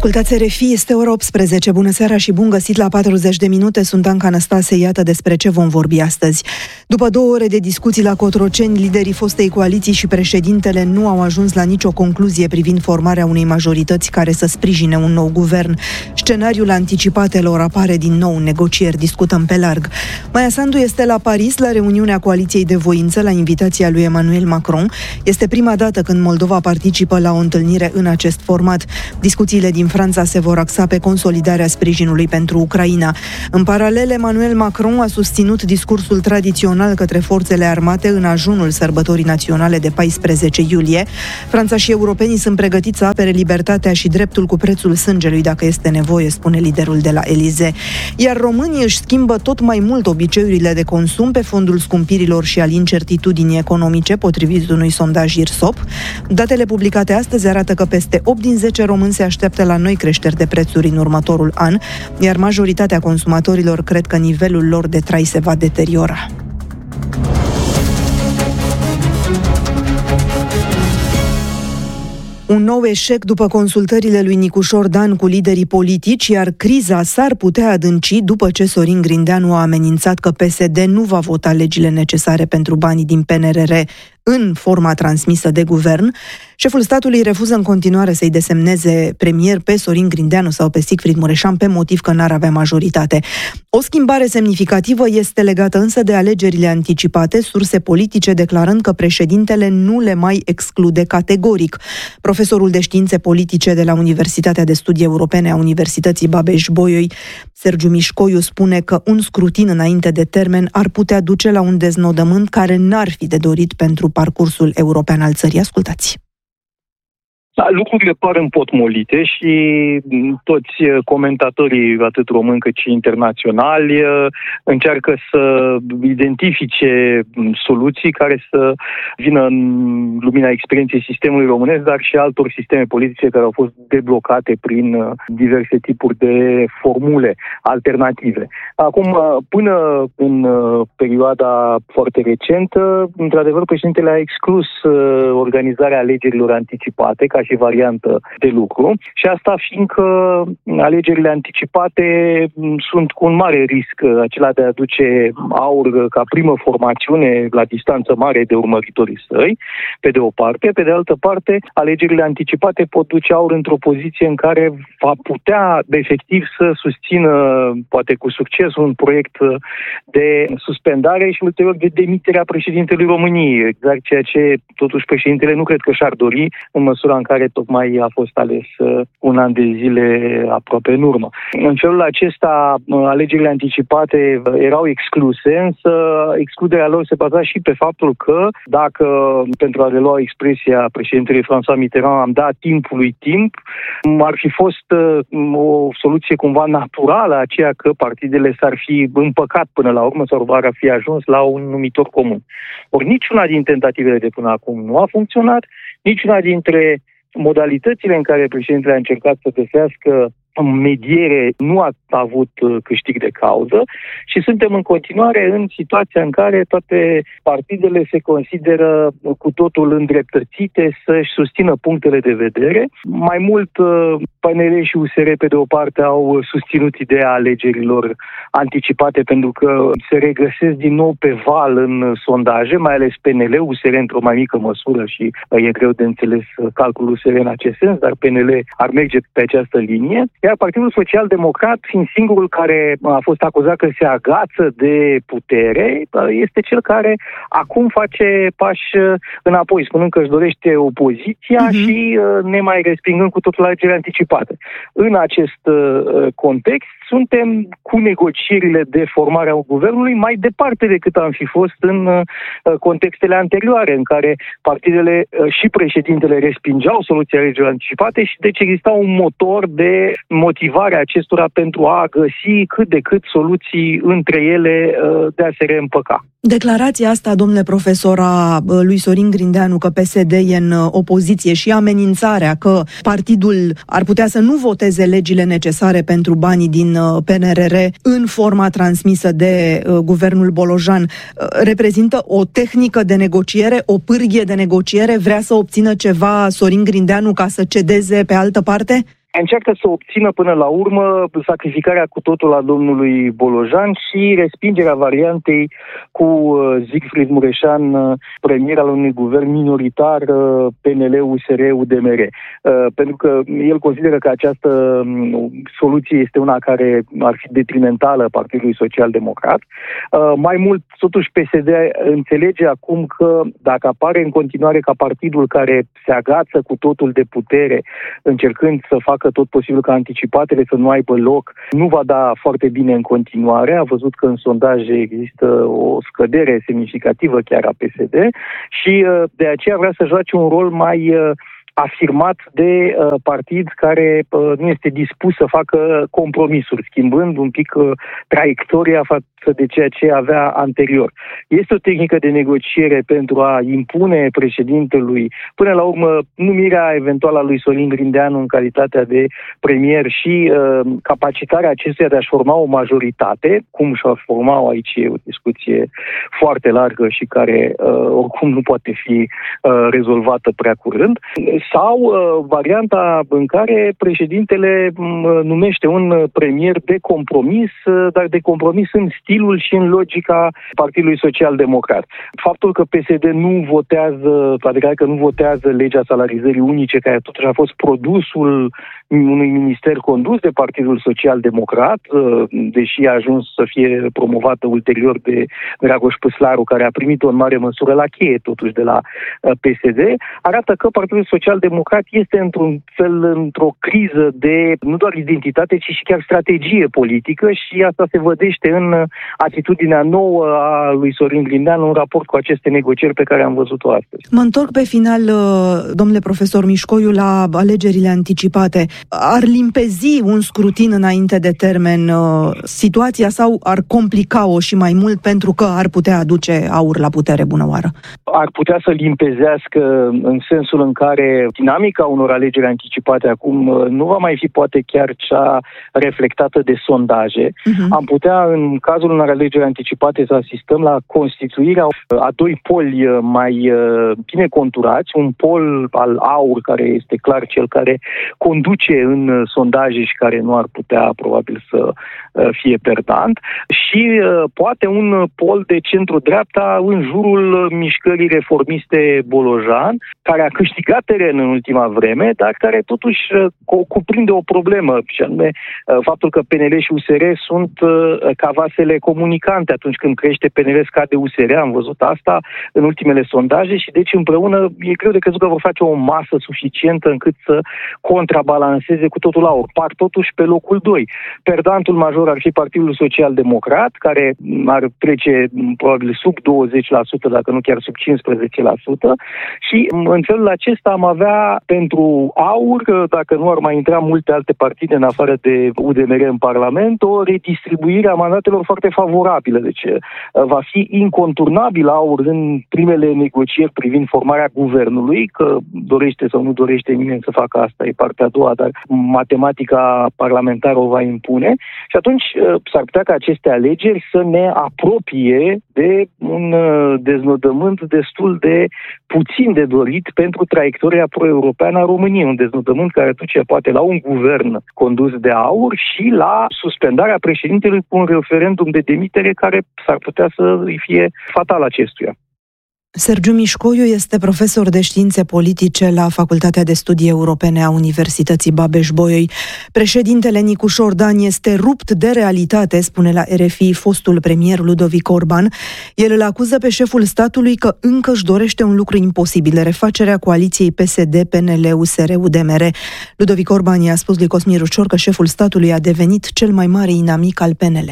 Ascultați RFI, este ora 18. Bună seara și bun găsit la 40 de minute. Sunt Anca Năstase, iată despre ce vom vorbi astăzi. După 2 ore de discuții la Cotroceni, liderii fostei coaliții și președintele nu au ajuns la nicio concluzie privind formarea unei majorități care să sprijine un nou guvern. Scenariul anticipatelor apare din nou în negocieri, discutăm pe larg. Maia Sandu este la Paris la reuniunea Coaliției de Voință la invitația lui Emmanuel Macron. Este prima dată când Moldova participă la o întâlnire în acest format. Discuțiile din Franța se vor axa pe consolidarea sprijinului pentru Ucraina. În paralel, Emmanuel Macron a susținut discursul tradițional către forțele armate în ajunul sărbătorii naționale de 14 iulie. Franța și europenii sunt pregătiți să apere libertatea și dreptul cu prețul sângelui dacă este nevoie, spune liderul de la Elysee. Iar românii își schimbă tot mai mult obiceiurile de consum pe fondul scumpirilor și al incertitudinii economice, potrivit unui sondaj IRSOP. Datele publicate astăzi arată că peste 8 din 10 români se așteaptă la noi creșteri de prețuri în următorul an, iar majoritatea consumatorilor cred că nivelul lor de trai se va deteriora. Un nou eșec după consultările lui Nicușor Dan cu liderii politici, iar criza s-ar putea adânci după ce Sorin Grindeanu a amenințat că PSD nu va vota legile necesare pentru banii din PNRR în forma transmisă de guvern. Șeful statului refuză în continuare să-i desemneze premier pe Sorin Grindeanu sau pe Siegfried Mureșan pe motiv că n-ar avea majoritate. O schimbare semnificativă este legată însă de alegerile anticipate, surse politice declarând că președintele nu le mai exclude categoric. Profesorul de științe politice de la Universitatea de Studii Europene a Universității Babeș-Bolyai, Sergiu Mișcoiu, spune că un scrutin înainte de termen ar putea duce la un deznodământ care n-ar fi de dorit pentru parcursul european al țării. Ascultați! Da, lucrurile par împotmolite și toți comentatorii, atât români cât și internaționali, încearcă să identifice soluții care să vină în lumina experienței sistemului românesc, dar și altor sisteme politice care au fost deblocate prin diverse tipuri de formule alternative. Acum, până în perioada foarte recentă, într-adevăr, președintele a exclus organizarea alegerilor anticipate ca și variantă de lucru și asta fiindcă alegerile anticipate sunt cu un mare risc, acela de a aduce AUR ca primă formațiune la distanță mare de urmăritorii săi, pe de o parte. Pe de altă parte, alegerile anticipate pot duce AUR într-o poziție în care va putea efectiv să susțină, poate cu succes, un proiect de suspendare și ulterior de demiterea președintelui României, exact ceea ce totuși președintele nu cred că și-ar dori în măsura în care tocmai a fost ales un an de zile aproape în urmă. În felul acesta, alegerile anticipate erau excluse, însă excluderea lor se baza și pe faptul că dacă, pentru a relua expresia președintelui François Mitterrand, am dat timpului timp, ar fi fost o soluție cumva naturală, aceea că partidele s-ar fi împăcat până la urmă sau ar fi ajuns la un numitor comun. Ori niciuna din tentativele de până acum nu a funcționat, niciuna dintre modalitățile în care președintele a încercat să găsească mediere nu a avut câștig de cauză și suntem în continuare în situația în care toate partidele se consideră cu totul îndreptățite să-și susțină punctele de vedere. Mai mult, PNL și USR pe de o parte au susținut ideea alegerilor anticipate pentru că se regăsesc din nou pe val în sondaje, mai ales PNL, USR într-o mai mică măsură și e greu de înțeles calculul USR în acest sens, dar PNL ar merge pe această linie. Iar Partidul Social-Democrat, fiind singurul care a fost acuzat că se agață de putere, este cel care acum face pași înapoi, spunând că își dorește opoziția și nemai respingând cu totul alegerile anticipate. În acest context, suntem cu negocierile de formare a guvernului mai departe decât am fi fost în contextele anterioare, în care partidele și președintele respingeau soluția alegerilor anticipate și deci exista un motor de motivare a acestora pentru a găsi cât de cât soluții între ele de a se reîmpăca. Declarația asta, domnule profesor, a lui Sorin Grindeanu că PSD e în opoziție și amenințarea că partidul ar putea să nu voteze legile necesare pentru banii din PNRR în forma transmisă de guvernul Bolojan reprezintă o tehnică de negociere, o pârghie de negociere? Vrea să obțină ceva Sorin Grindeanu ca să cedeze pe altă parte? încearcă să obțină până la urmă sacrificarea cu totul a domnului Bolojan și respingerea variantei cu Siegfried Mureșan, premier al unui guvern minoritar PNL-USR-UDMR. Pentru că el consideră că această soluție este una care ar fi detrimentală Partidului Social-Democrat. Mai mult, totuși, PSD înțelege acum că dacă apare în continuare ca partidul care se agață cu totul de putere, încercând să facă tot posibil ca anticipatele să nu aibă loc, nu va da foarte bine în continuare. A văzut că în sondaje există o scădere semnificativă chiar a PSD și de aceea vrea să joace un rol mai afirmat de partid care nu este dispus să facă compromisuri, schimbând un pic traiectoria față de ceea ce avea anterior. Este o tehnică de negociere pentru a impune președintelui, până la urmă, numirea eventuală a lui Sorin Grindeanu în calitatea de premier și capacitarea acestuia de a-și forma o majoritate, cum și-a format aici e o discuție foarte largă și care oricum nu poate fi rezolvată prea curând, sau varianta în care președintele numește un premier de compromis, dar de compromis în stilul și în logica Partidului Social-Democrat. Faptul că PSD nu votează, adică că nu votează legea salarizării unice, care totuși a fost produsul unui minister condus de Partidul Social-Democrat, deși a ajuns să fie promovată ulterior de Dragoș Păslaru, care a primit-o în mare măsură la cheie totuși de la PSD, arată că Partidul Social-Democrat este într-un fel într-o criză de nu doar identitate, ci și chiar strategie politică și asta se vădește în atitudinea nouă a lui Sorin Grindeanu în raport cu aceste negocieri pe care am văzut-o astăzi. Mă întorc pe final, domnule profesor Mișcoiu, la alegerile anticipate. Ar limpezi un scrutin înainte de termen situația sau ar complica-o și mai mult pentru că ar putea aduce AUR la putere, bună oară? Ar putea să limpezească în sensul în care dinamica unor alegeri anticipate acum nu va mai fi poate chiar cea reflectată de sondaje. Am putea, în cazul unor alegeri anticipate, să asistăm la constituirea a doi poli mai bine conturați, un pol al AUR, care este clar cel care conduce în sondaje și care nu ar putea probabil să fie perdant, și poate un pol de centru-dreapta în jurul mișcării reformiste Bolojan, care a câștigat teren în ultima vreme, dar care totuși cuprinde o problemă, și anume faptul că PNL și USR sunt ca vasele comunicante. Atunci când crește PNL, scade USR, am văzut asta în ultimele sondaje și deci împreună e greu de crezut că vor face o masă suficientă încât să contrabalanceze cu totul AUR. Par totuși pe locul 2. Perdantul major ar fi Partidul Social-Democrat, care ar trece probabil sub 20%, dacă nu chiar sub 15%, și în felul acesta am avea pentru AUR, dacă nu ar mai intra multe alte partide în afară de UDMR în Parlament, o redistribuire a mandatelor foarte favorabilă. Deci va fi inconturnabil AUR în primele negocieri privind formarea guvernului, că dorește sau nu dorește nimeni să facă asta, e partea a doua, dar matematica parlamentară o va impune. Și atunci s-ar putea ca aceste alegeri să ne apropie de un deznodământ destul de puțin de dorit pentru traiectoria pro-europeană a României. Un deznodământ care duce poate la un guvern condus de AUR și la suspendarea președintelui cu un referendum de demitere care s-ar putea să îi fie fatal acestuia. Sergiu Mișcoiu este profesor de științe politice la Facultatea de Studii Europene a Universității Babeș-Bolyai. Președintele Nicușor Dan este rupt de realitate, spune la RFI fostul premier Ludovic Orban. El îl acuză pe șeful statului că încă își dorește un lucru imposibil, refacerea coaliției PSD-PNL-USR-UDMR. Ludovic Orban i-a spus lui Cosmin Rucior că șeful statului a devenit cel mai mare inamic al PNL.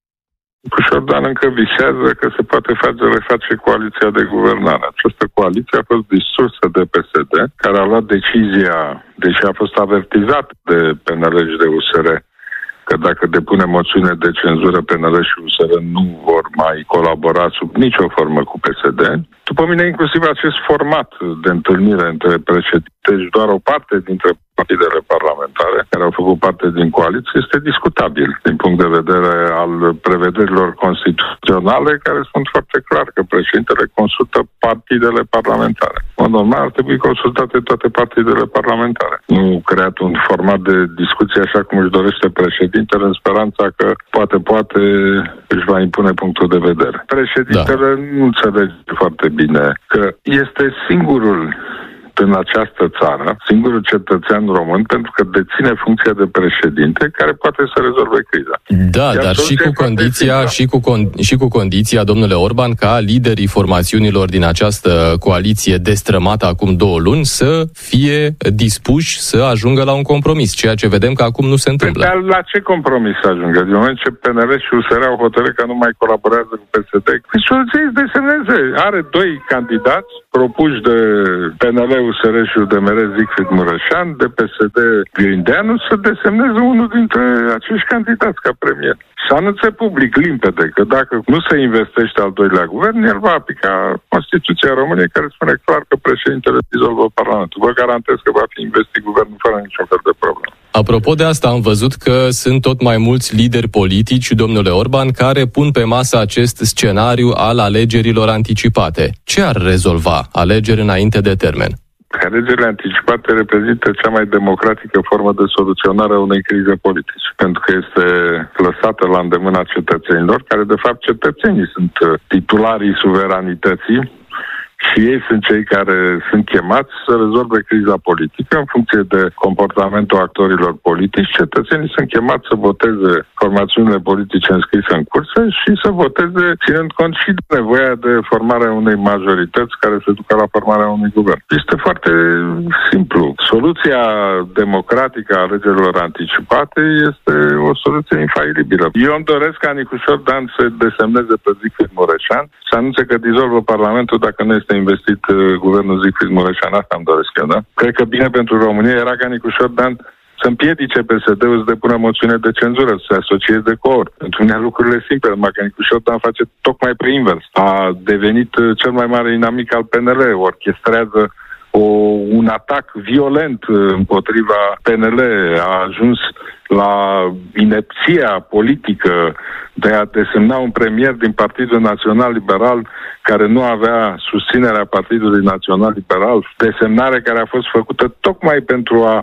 Nicușor Dan încă visează că se poate reface coaliția de guvernare. Această coaliție a fost distrusă de PSD, care a luat decizia, deși a fost avertizat de PNL și de USR, că dacă depune moțiune de cenzură, PNL și USR nu vor mai colabora sub nicio formă cu PSD. După mine, inclusiv acest format de întâlnire între președinte și doar o parte dintre partidele parlamentare care au făcut parte din coaliție este discutabil din punct de vedere al prevederilor constituționale care spun foarte clar că președintele consultă partidele parlamentare. În normal ar trebui consultate toate partidele parlamentare. Nu creat un format de discuție așa cum își dorește președintele în speranța că poate își va impune punctul de vedere. Președintele nu înțelege foarte bine că este singurul în această țară, singurul cetățean român, pentru că deține funcția de președinte care poate să rezolve criza. Da, dar și cu condiția, domnule Orban, ca liderii formațiunilor din această coaliție destrămată acum 2 luni să fie dispuși să ajungă la un compromis, ceea ce vedem că acum nu se întâmplă. Dar la ce compromis să ajungă? Din moment ce PNL și USR au hotărât că nu mai colaborează cu PSD, soluția îi desemneze. Are 2 candidați propuși de PNL, USR și UDMR, Siegfried Mureșan, de PSD Grindeanu, să desemneze unul dintre acești candidați ca premier. Să anunțe public limpede că dacă nu se investește al 2-lea guvern, el va aplica Constituția României care spune clar că președintele dizolvă Parlamentul. Vă garantez că va fi investit guvernul fără niciun fel de problemă. Apropo de asta, am văzut că sunt tot mai mulți lideri politici, domnule Orban, care pun pe masă acest scenariu al alegerilor anticipate. Ce ar rezolva? Alegeri înainte de termen? Alegerile anticipate reprezintă cea mai democratică formă de soluționare a unei crize politice, pentru că este lăsată la îndemâna cetățenilor, care de fapt cetățenii sunt titularii suveranității și ei sunt cei care sunt chemați să rezolve criza politică în funcție de comportamentul actorilor politici. Cetățenii sunt chemați să voteze formațiunile politice înscrise în curse și să voteze ținând cont și de nevoia de formarea unei majorități care se ducă la formarea unui guvern. Este foarte simplu. Soluția democratică a alegerilor anticipate este o soluție infailibilă. Eu îmi doresc ca Nicușor Dan să desemneze pe Siegfried Mureșan, să anunțe că dizolvă Parlamentul dacă nu este investit guvernul Siegfried Mureșan. Asta îmi doresc eu, da? Cred că bine pentru România era ca Nicușor Dan să împiedice PSD-ul să depună moțiune de cenzură, să se asocieze de coort. Pentru mine lucrurile simple, numai că Nicușor Dan face tocmai pe invers. A devenit cel mai mare inamic al PNL, orchestrează un atac violent împotriva PNL, a ajuns la inepția politică de a desemna un premier din Partidul Național Liberal care nu avea susținerea Partidului Național Liberal, desemnare care a fost făcută tocmai pentru a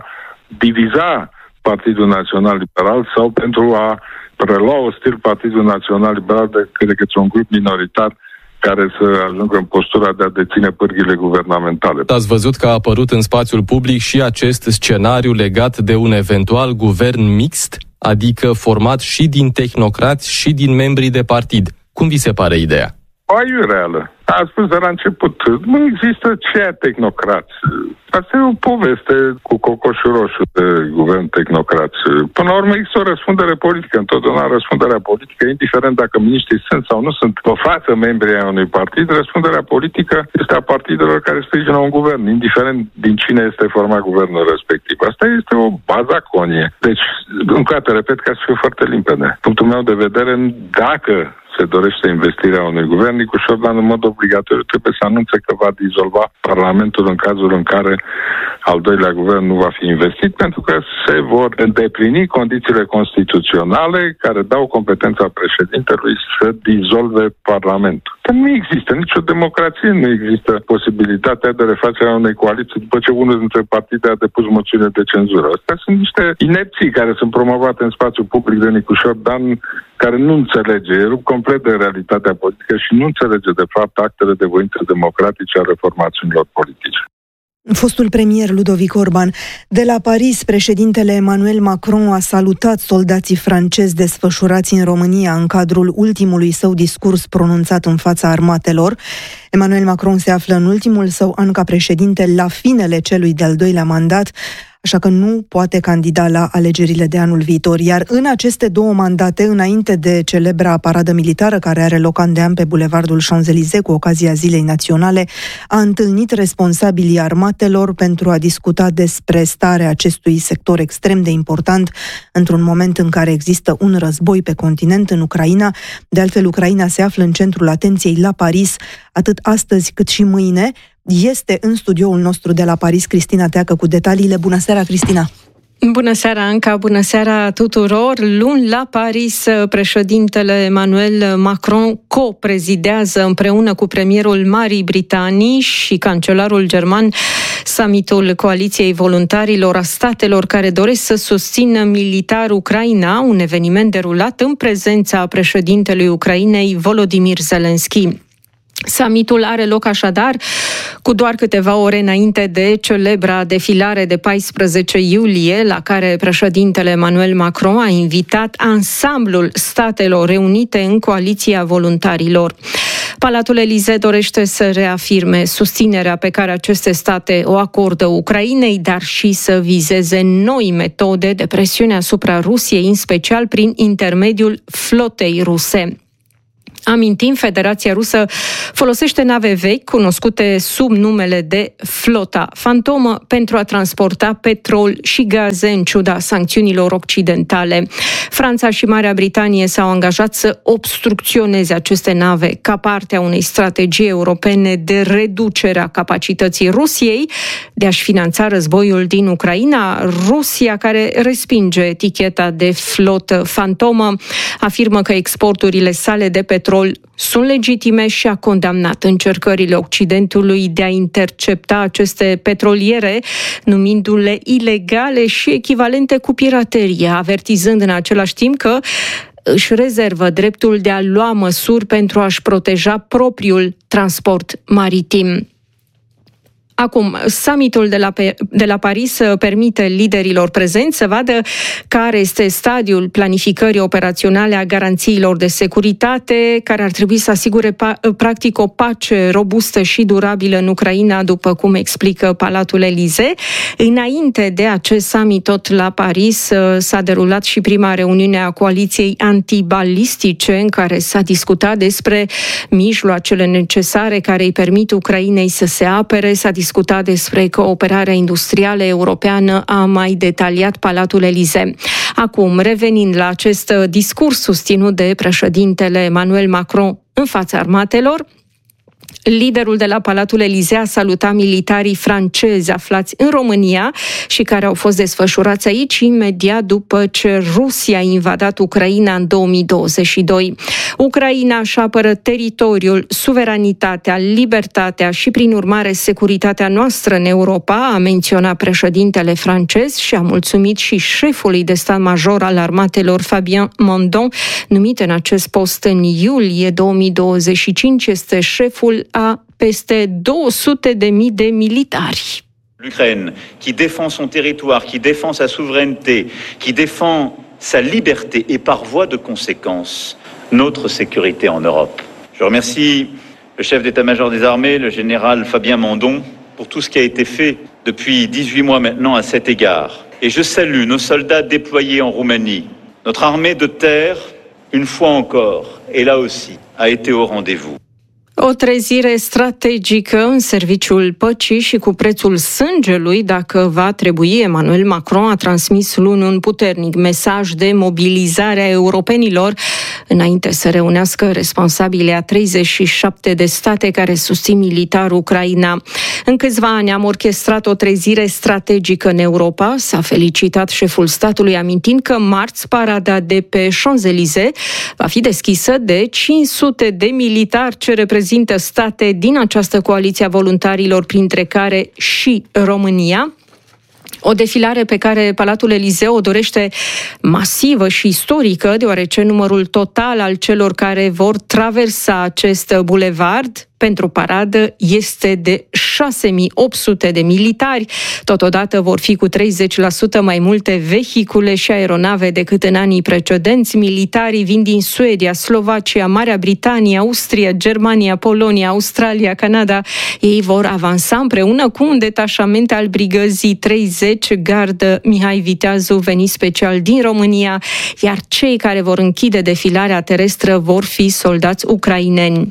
diviza Partidul Național Liberal sau pentru a prelua ostil Partidul Național Liberal de către un grup minoritar care să ajungă în postura de a deține pârghile guvernamentale. Ați văzut că a apărut în spațiul public și acest scenariu legat de un eventual guvern mixt, adică format și din tehnocrați și din membrii de partid. Cum vi se pare ideea? Aiureală. A spus de la început, nu există ceea tehnocrați. Asta e o poveste cu cocoșul roșu de guvern tehnocrați. Până la urmă există o răspundere politică. Întotdeauna răspunderea politică, indiferent dacă miniștrii sunt sau nu sunt pe față membrii ai unui partid, răspunderea politică este a partidelor care sprijină un guvern, indiferent din cine este format guvernul respectiv. Asta este o bazaconie. Deci, încă o dată, repet, ca să fiu foarte limpede. Punctul meu de vedere, dacă se dorește investirea unui guvern, Nicușor Dan în mod obligatoriu trebuie să anunțe că va dizolva Parlamentul în cazul în care al 2-lea guvern nu va fi investit, pentru că se vor îndeplini condițiile constituționale care dau competența președintelui să dizolve Parlamentul. Că nu există nicio democrație, nu există posibilitatea de refacere a unei coaliții după ce unul dintre partide a depus moțiune de cenzură. Astea sunt niște inepții care sunt promovate în spațiul public de Nicușor Dan, care nu înțelege, e rupt complet de realitatea politică și nu înțelege de fapt actele de voință democratice ale formațiunilor politice. Fostul premier Ludovic Orban. De la Paris, președintele Emmanuel Macron a salutat soldații francezi desfășurați în România în cadrul ultimului său discurs pronunțat în fața armatelor. Emmanuel Macron se află în ultimul său an ca președinte la finele celui de-al 2-lea mandat, așa că nu poate candida la alegerile de anul viitor. Iar în aceste 2 mandate, înainte de celebra paradă militară care are loc an de an pe bulevardul Champs-Élysées cu ocazia Zilei Naționale, a întâlnit responsabilii armatelor pentru a discuta despre starea acestui sector extrem de important într-un moment în care există un război pe continent în Ucraina. De altfel, Ucraina se află în centrul atenției la Paris, atât astăzi cât și mâine. Este în studioul nostru de la Paris Cristina Teacă cu detaliile. Bună seara, Cristina! Bună seara, Anca! Bună seara tuturor! Luni la Paris, președintele Emmanuel Macron coprezidează împreună cu premierul Marii Britanii și cancelarul german summitul Coaliției Voluntarilor a statelor care doresc să susțină militar Ucraina, un eveniment derulat în prezența președintelui Ucrainei Volodymyr Zelensky. Summitul are loc așadar cu doar câteva ore înainte de celebra defilare de 14 iulie, la care președintele Emmanuel Macron a invitat ansamblul Statelor Unite în Coaliția Voluntarilor. Palatul Elysee dorește să reafirme susținerea pe care aceste state o acordă Ucrainei, dar și să vizeze noi metode de presiune asupra Rusiei, în special prin intermediul flotei ruse. Amintim, Federația Rusă folosește nave vechi, cunoscute sub numele de Flota Fantomă, pentru a transporta petrol și gaze în ciuda sancțiunilor occidentale. Franța și Marea Britanie s-au angajat să obstrucționeze aceste nave ca parte a unei strategii europene de reducere a capacității Rusiei de a-și finanța războiul din Ucraina. Rusia, care respinge eticheta de Flotă Fantomă, afirmă că exporturile sale de petrol sunt legitime și a condamnat încercările Occidentului de a intercepta aceste petroliere, numindu-le ilegale și echivalente cu piraterie, avertizând în același timp că își rezervă dreptul de a lua măsuri pentru a-și proteja propriul transport maritim. Acum, summitul de la Paris permite liderilor prezenți să vadă care este stadiul planificării operaționale a garanțiilor de securitate, care ar trebui să asigure practic o pace robustă și durabilă în Ucraina, după cum explică Palatul Elysee. Înainte de acest summit tot la Paris s-a derulat și prima reuniune a coaliției antibalistice, în care s-a discutat despre mijloacele necesare care îi permit Ucrainei să se apere. S-a discutat despre cooperarea industrială europeană, a mai detaliat Palatul Elysee. Acum, revenind la acest discurs susținut de președintele Emmanuel Macron în fața armatelor, liderul de la Palatul Elysee a salutat militarii francezi aflați în România și care au fost desfășurați aici imediat după ce Rusia a invadat Ucraina în 2022. Ucraina își apără teritoriul, suveranitatea, libertatea și, prin urmare, securitatea noastră în Europa, a menționat președintele francez și a mulțumit și șefului de stat major al armatelor, Fabien Mandon, numit în acest post în iulie 2025, este șeful a peste 200.000 de militari. L'Ukraine, qui défend son territoire, qui défend sa souveraineté, qui défend sa liberté et par voie de conséquence, notre sécurité en Europe. Je remercie le chef d'état-major des armées, le général Fabien Mandon, pour tout ce qui a été fait depuis 18 mois maintenant à cet égard. Et je salue nos soldats déployés en Roumanie. Notre armée de terre, une fois encore, et là aussi, a été au rendez-vous. O trezire strategică în serviciul păcii și cu prețul sângelui, dacă va trebui. Emmanuel Macron a transmis luni un puternic mesaj de mobilizare a europenilor înainte să reunească responsabile a 37 de state care susțin militar Ucraina. În câțiva ani am orchestrat o trezire strategică în Europa, s-a felicitat șeful statului, amintind că marți parada de pe Champs-Élysées va fi deschisă de 500 de militari ce reprezintă state din această coaliție a voluntarilor, printre care și România. O defilare pe care Palatul Elysee o dorește masivă și istorică, deoarece numărul total al celor care vor traversa acest bulevard pentru paradă este de 6.800 de militari. Totodată vor fi cu 30% mai multe vehicule și aeronave decât în anii precedenți. Militarii vin din Suedia, Slovacia, Marea Britanie, Austria, Germania, Polonia, Australia, Canada. Ei vor avansa împreună cu un detașament al brigăzii 30, gardă Mihai Viteazu, venit special din România, iar cei care vor închide defilarea terestră vor fi soldați ucraineni.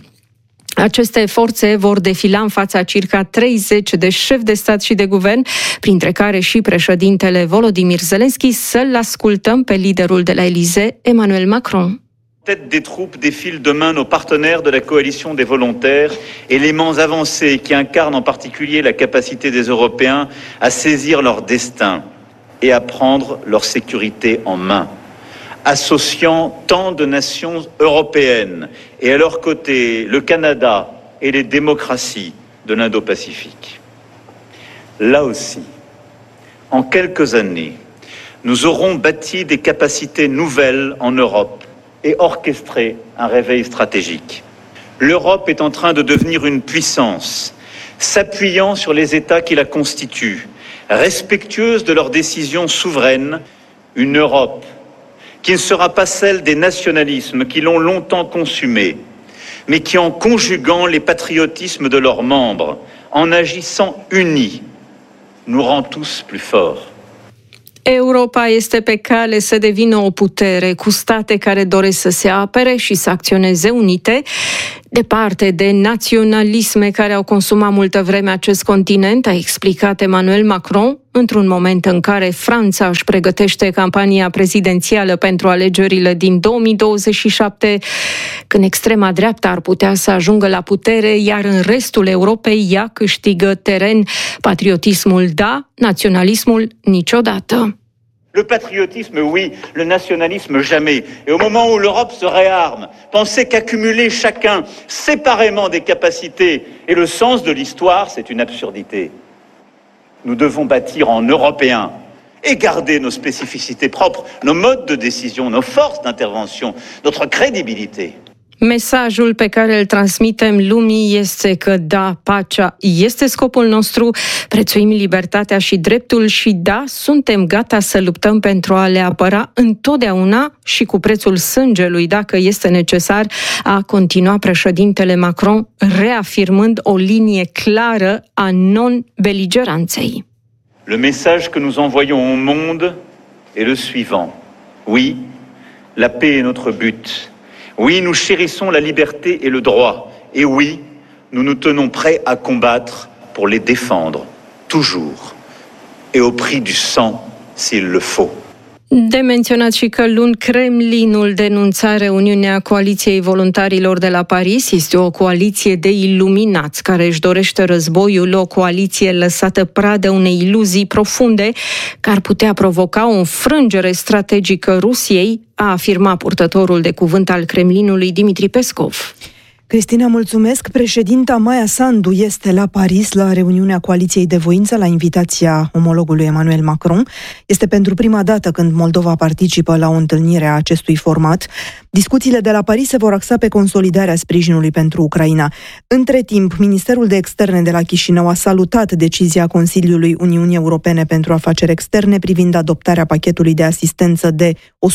Aceste forțe vor defila în fața circa 30 de șefi de stat și de guvern, printre care și președintele Volodymyr Zelensky. Să-l ascultăm pe liderul de la Elysee, Emmanuel Macron. Tête des troupes défilent demain nos partenaires de la coalition des volontaires, éléments avancés qui incarnent en particulier la capacité des Européens à saisir leur destin et à prendre leur sécurité en main, associant tant de nations européennes et à leur côté le Canada et les démocraties de l'Indo-Pacifique. Là aussi, en quelques années, nous aurons bâti des capacités nouvelles en Europe et orchestré un réveil stratégique. L'Europe est en train de devenir une puissance, s'appuyant sur les États qui la constituent, respectueuse de leurs décisions souveraines, une Europe qui ne sera pas celle des nationalismes qui l'ont longtemps consumée, mais qui, en conjuguant les patriotismes de leurs membres, en agissant unis, nous rend tous plus forts. Europa este pe cale să devină o putere, cu state care doresc să se apere și să acționeze unite, departe de naționalisme care au consumat multă vreme acest continent, a explicat Emmanuel Macron, într-un moment în care Franța își pregătește campania prezidențială pentru alegerile din 2027, când extrema dreaptă ar putea să ajungă la putere, iar în restul Europei ea câștigă teren. Patriotismul da, naționalismul niciodată. Le patriotisme, oui, le nationalisme, jamais. Et au moment où l'Europe se réarme, penser qu'accumuler chacun séparément des capacités et le sens de l'histoire, c'est une absurdité. Nous devons bâtir en Européens et garder nos spécificités propres, nos modes de décision, nos forces d'intervention, notre crédibilité. Mesajul pe care îl transmitem lumii este că da, pacea este scopul nostru, prețuim libertatea și dreptul și da, suntem gata să luptăm pentru a le apăra întotdeauna și cu prețul sângelui, dacă este necesar, a continuat președintele Macron, reafirmând o linie clară a non-beligeranței. Le message que nous envoyons au monde est le suivant. Oui, la paix est notre but. Oui, nous chérissons la liberté et le droit. Et oui, nous nous tenons prêts à combattre pour les défendre, toujours, et au prix du sang, s'il le faut. De menționat și că luni Kremlinul denunța reuniunea Coaliției Voluntarilor de la Paris. Este o coaliție de iluminați care își dorește războiul, o coaliție lăsată pradă unei iluzii profunde care ar putea provoca o înfrângere strategică Rusiei, a afirmat purtătorul de cuvânt al Kremlinului Dimitri Peskov. Cristina, mulțumesc. Președinta Maia Sandu este la Paris la reuniunea Coaliției de Voință la invitația omologului Emmanuel Macron. Este pentru prima dată când Moldova participă la o întâlnire a acestui format. Discuțiile de la Paris se vor axa pe consolidarea sprijinului pentru Ucraina. Între timp, Ministerul de Externe de la Chișinău a salutat decizia Consiliului Uniunii Europene pentru Afaceri Externe privind adoptarea pachetului de asistență de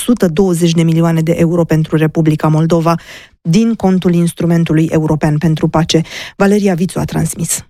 120 de milioane de euro pentru Republica Moldova din contul Instrumentului European pentru Pace. Valeria Vițu a transmis.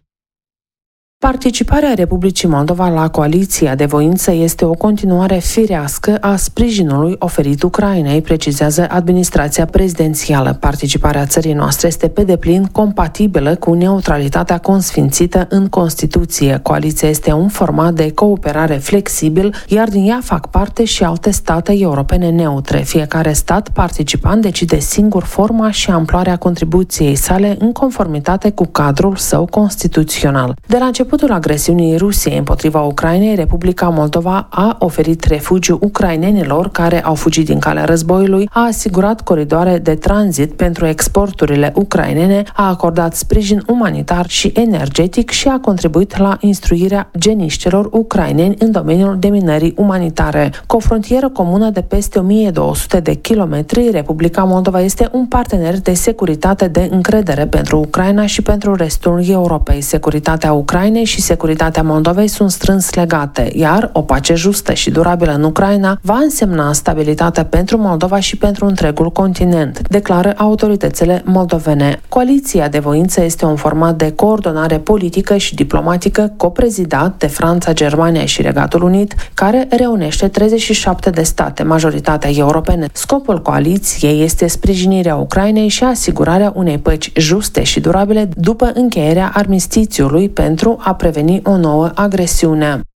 Participarea Republicii Moldova la Coaliția de Voință este o continuare firească a sprijinului oferit Ucrainei, precizează administrația prezidențială. Participarea țării noastre este pe deplin compatibilă cu neutralitatea consfințită în Constituție. Coaliția este un format de cooperare flexibil, iar din ea fac parte și alte state europene neutre. Fiecare stat participant decide singur forma și amploarea contribuției sale în conformitate cu cadrul său constituțional. De la începutul agresiunii Rusiei împotriva Ucrainei, Republica Moldova a oferit refugiu ucrainenilor care au fugit din calea războiului, a asigurat coridoare de tranzit pentru exporturile ucrainene, a acordat sprijin umanitar și energetic și a contribuit la instruirea geniștilor ucraineni în domeniul deminării umanitare. Cu o frontieră comună de peste 1200 de kilometri, Republica Moldova este un partener de securitate de încredere pentru Ucraina și pentru restul Europei. Securitatea Ucrainei și securitatea Moldovei sunt strâns legate, iar o pace justă și durabilă în Ucraina va însemna stabilitate pentru Moldova și pentru întregul continent, declară autoritățile moldovene. Coaliția de voință este un format de coordonare politică și diplomatică coprezidat de Franța, Germania și Regatul Unit, care reunește 37 de state, majoritatea europene. Scopul coaliției este sprijinirea Ucrainei și asigurarea unei păci juste și durabile după încheierea armistițiului pentru a preveni o nouă agresiune.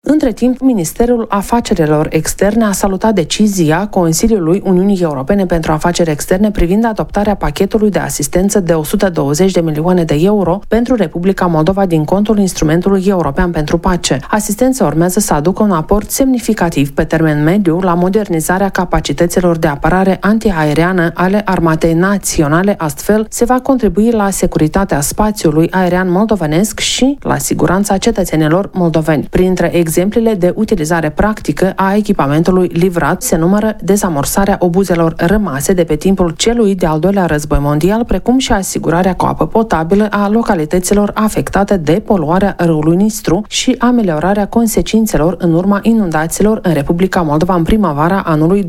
Între timp, Ministerul Afacerilor Externe a salutat decizia Consiliului Uniunii Europene pentru Afaceri Externe privind adoptarea pachetului de asistență de 120 de milioane de euro pentru Republica Moldova din contul Instrumentului European pentru Pace. Asistența urmează să aducă un aport semnificativ pe termen mediu la modernizarea capacităților de apărare antiaeriană ale Armatei Naționale, astfel se va contribui la securitatea spațiului aerian moldovenesc și la siguranța cetățenilor moldoveni. Printre exemplele de utilizare practică a echipamentului livrat se numără dezamorsarea obuzelor rămase de pe timpul celui de-al doilea război mondial, precum și asigurarea cu apă potabilă a localităților afectate de poluarea râului Nistru și ameliorarea consecințelor în urma inundațiilor în Republica Moldova în primăvara anului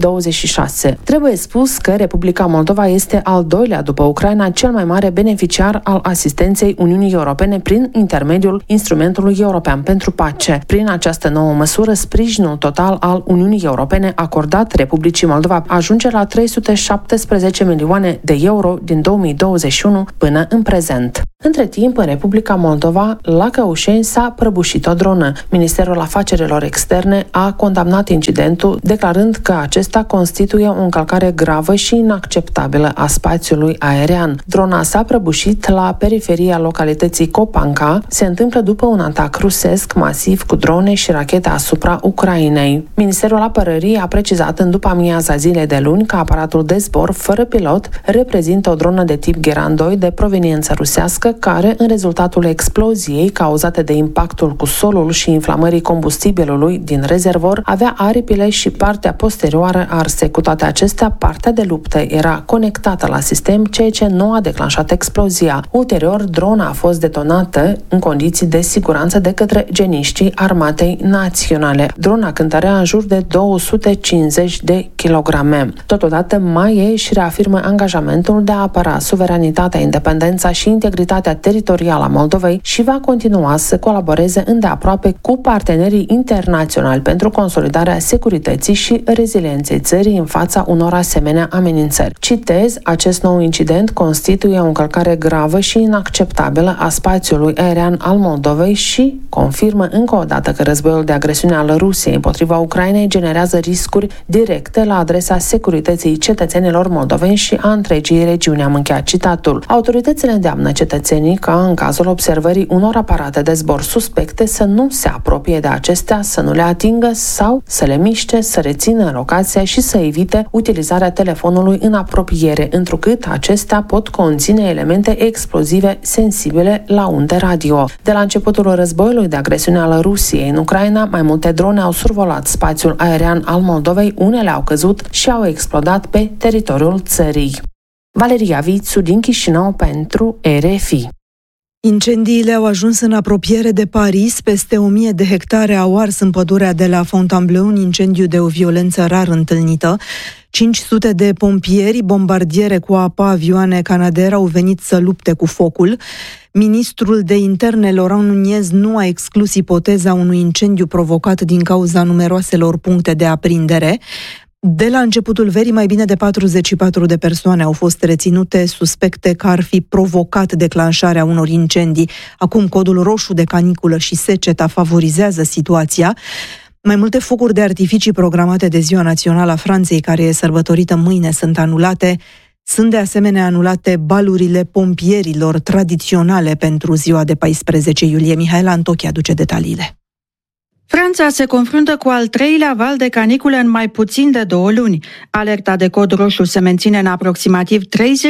2026. Trebuie spus că Republica Moldova este al doilea după Ucraina cel mai mare beneficiar al asistenței Uniunii Europene prin intermediul Instrumentului European pentru Pace. Prin această nouă măsură, sprijinul total al Uniunii Europene acordat Republicii Moldova ajunge la 317 milioane de euro din 2021 până în prezent. Între timp, în Republica Moldova, la Căușeni s-a prăbușit o dronă. Ministerul Afacerilor Externe a condamnat incidentul, declarând că acesta constituie o încălcare gravă și inacceptabilă a spațiului aerian. Drona s-a prăbușit la periferia localității Copanca. Se întâmplă după un atac rusesc masiv cu drone și rachete asupra Ucrainei. Ministerul Apărării a precizat în după-amiaza zilei de luni că aparatul de zbor fără pilot reprezintă o dronă de tip Geran 2 de proveniență rusească, care, în rezultatul exploziei cauzate de impactul cu solul și inflamării combustibilului din rezervor, avea aripile și partea posterioară arse. Cu toate acestea, partea de luptă era conectată la sistem, ceea ce nu a declanșat explozia. Ulterior, drona a fost detonată în condiții de siguranță de către geniștii Armatei Naționale. Drona cântărea în jur de 250 de kilograme. Totodată, MAIE își reafirmă angajamentul de a apăra suveranitatea, independența și integritatea teritorială a Moldovei și va continua să colaboreze îndeaproape cu partenerii internaționali pentru consolidarea securității și rezilienței țării în fața unor asemenea amenințări. Citez, acest nou incident constituie o încălcare gravă și inacceptabilă a spațiului aerian al Moldovei și confirmă încă o dată că războiul de agresiune al Rusiei împotriva Ucrainei generează riscuri directe la adresa securității cetățenilor moldoveni și a întregii regiuni. Am încheiat citatul. Autoritățile îndeamnă cetățenii ca, în cazul observării unor aparate de zbor suspecte, să nu se apropie de acestea, să nu le atingă sau să le miște, să rețină locația și să evite utilizarea telefonului în apropiere, întrucât acestea pot conține elemente explozive sensibile la unde radio. De la începutul războiului de agresiune al Rusiei în Ucraina, mai multe drone au survolat spațiul aerian al Moldovei, unele au căzut și au explodat pe teritoriul țării. Valeria Vițu din Chișinău pentru RFI. Incendiile au ajuns în apropiere de Paris. Peste 1000 de hectare au ars în pădurea de la Fontainebleau, un incendiu de o violență rar întâlnită. 500 de pompieri, bombardiere cu apă, avioane Canadair au venit să lupte cu focul. Ministrul de Interne, Laurent Nunez, nu a exclus ipoteza unui incendiu provocat din cauza numeroaselor puncte de aprindere. De la începutul verii, mai bine de 44 de persoane au fost reținute, suspecte că ar fi provocat declanșarea unor incendii. Acum, codul roșu de caniculă și secetă favorizează situația. Mai multe focuri de artificii programate de Ziua Națională a Franței, care e sărbătorită mâine, sunt anulate. Sunt de asemenea anulate balurile pompierilor tradiționale pentru ziua de 14 iulie. Mihaela Antochi aduce detaliile. Franța se confruntă cu al treilea val de caniculă în mai puțin de 2 luni. Alerta de cod roșu se menține în aproximativ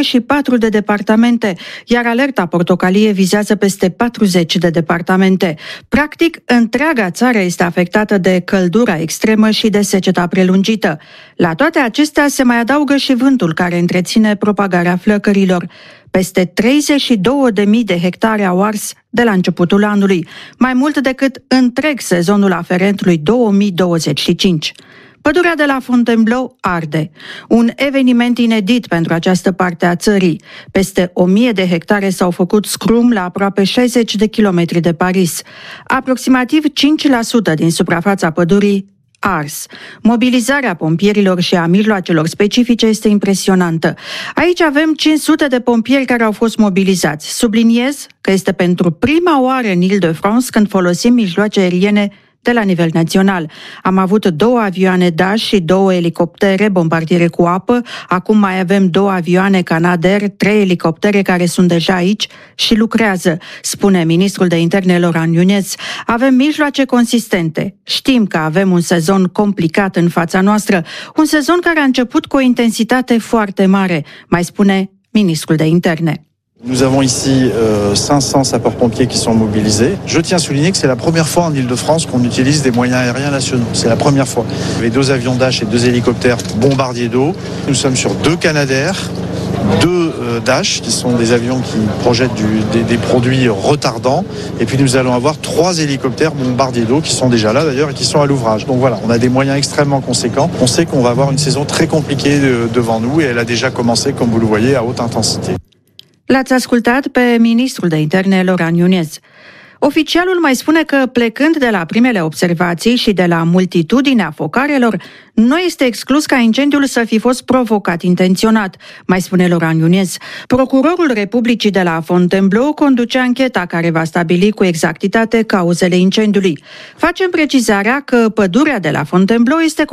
34 de departamente, iar alerta portocalie vizează peste 40 de departamente. Practic, întreaga țară este afectată de căldura extremă și de seceta prelungită. La toate acestea se mai adaugă și vântul care întreține propagarea flăcărilor. Peste 32.000 de hectare au ars de la începutul anului, mai mult decât întreg sezonul aferent lui 2025. Pădurea de la Fontainebleau arde. Un eveniment inedit pentru această parte a țării. Peste 1000 de hectare s-au făcut scrum la aproape 60 de kilometri de Paris. Aproximativ 5% din suprafața pădurii ars. Mobilizarea pompierilor și a mijloacelor specifice este impresionantă. Aici avem 500 de pompieri care au fost mobilizați. Subliniez că este pentru prima oară în Île-de-France când folosim mijloace aeriene de la nivel național. Am avut 2 avioane Dash și 2 elicoptere bombardiere cu apă, acum mai avem 2 avioane Canadair, 3 elicoptere care sunt deja aici și lucrează, spune ministrul de interne Laurent Nunez. Avem mijloace consistente. Știm că avem un sezon complicat în fața noastră, un sezon care a început cu o intensitate foarte mare, mai spune ministrul de interne. Nous avons ici 500 sapeurs-pompiers qui sont mobilisés. Je tiens à souligner que c'est la première fois en Île-de-France qu'on utilise des moyens aériens nationaux. C'est la première fois. Avec 2 avions Dash et 2 hélicoptères bombardiers d'eau. Nous sommes sur 2 Canadair, 2 Dash, qui sont des avions qui projettent des produits retardants. Et puis nous allons avoir 3 hélicoptères bombardiers d'eau qui sont déjà là d'ailleurs et qui sont à l'ouvrage. Donc voilà, on a des moyens extrêmement conséquents. On sait qu'on va avoir une saison très compliquée devant nous et elle a déjà commencé, comme vous le voyez, à haute intensité. L-ați ascultat pe ministrul de interne Laurent Nunez. Oficialul mai spune că, plecând de la primele observații și de la multitudinea focarelor, nu este exclus ca incendiul să fi fost provocat intenționat, mai spune Laurent Nunez. Procurorul Republicii de la Fontainebleau conduce ancheta care va stabili cu exactitate cauzele incendiului. Facem precizarea că pădurea de la Fontainebleau este